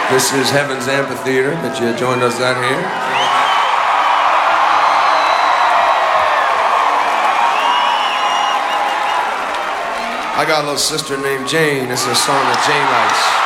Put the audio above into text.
This is Heaven's Amphitheater that you joined us out here. I got a little sister named Jane. This is a song that Jane likes.